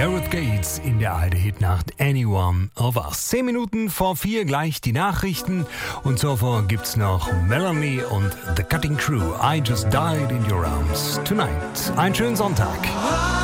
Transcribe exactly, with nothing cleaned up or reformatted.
Gareth Gates in der A R D-Hitnacht Any One of Us. Zehn Minuten vor vier gleich die Nachrichten und zuvor gibt's noch Melanie und The Cutting Crew. I Just Died in Your Arms Tonight. Einen schönen Sonntag.